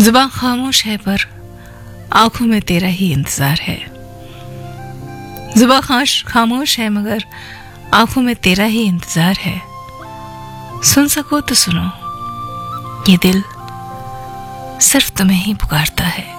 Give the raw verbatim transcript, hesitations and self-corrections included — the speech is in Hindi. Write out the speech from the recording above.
जुबान खामोश है पर आंखों में तेरा ही इंतजार है। जुबान खाश खामोश है मगर आंखों में तेरा ही इंतजार है। सुन सको तो सुनो, ये दिल सिर्फ तुम्हें ही पुकारता है।